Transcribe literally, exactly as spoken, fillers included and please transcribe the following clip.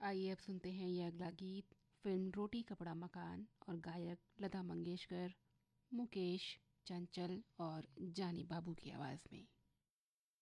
आइए अब सुनते हैं ये अगला गीत फिल्म रोटी कपड़ा मकान और गायक लता मंगेशकर, मुकेश, चंचल और जानी बाबू की आवाज़ में।